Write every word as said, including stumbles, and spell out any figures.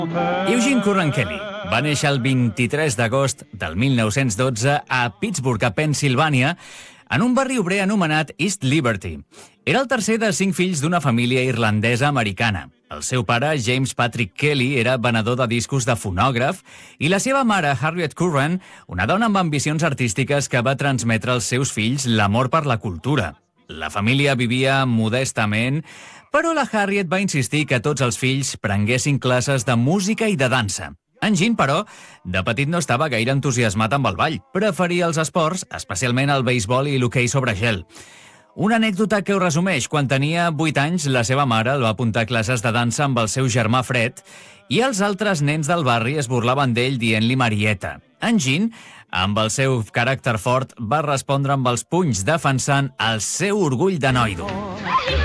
Eugene Curran Kelly va néixer el vint-i-tres d'agost del mil nou-cents dotze a Pittsburgh, a Pennsilvània, en un barri obrer anomenat East Liberty. Era el tercer de cinc fills d'una família irlandesa americana. El seu pare, James Patrick Kelly, era venedor de discos de fonògraf i la seva mare, Harriet Curran, una dona amb ambicions artístiques que va transmetre als seus fills l'amor per la cultura. La família vivia modestament, però la Harriet va insistir que tots els fills prenguessin classes de música i de dansa. En Gene, però, de petit no estava gaire entusiasmat amb el ball. Preferia els esports, especialment el beisbol i l'hoquei sobre gel. Una anècdota que ho resumeix: quan tenia vuit anys, la seva mare el va apuntar a classes de dansa amb el seu germà Fred i els altres nens del barri es burlaven d'ell dient-li Marieta. En Gene, amb el seu caràcter fort, va respondre amb els punys defensant el seu orgull de noi dur.